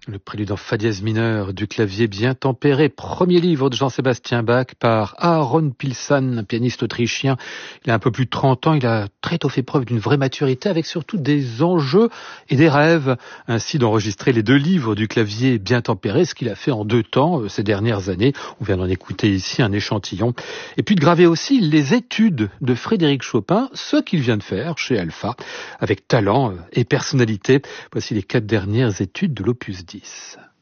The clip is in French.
Le prélude en fa dièse mineur du clavier bien tempéré, premier livre de Jean-Sébastien Bach par Aaron Pilsan, un pianiste autrichien. Il a un peu plus de 30 ans, il a très tôt fait preuve d'une vraie maturité avec surtout des enjeux et des rêves. Ainsi d'enregistrer les 2 livres du clavier bien tempéré, ce qu'il a fait en 2 temps ces dernières années. On vient d'en écouter ici un échantillon. Et puis de graver aussi les études de Frédéric Chopin, ce qu'il vient de faire chez Alpha, avec talent et personnalité. Voici les 4 dernières études de l'opus 10.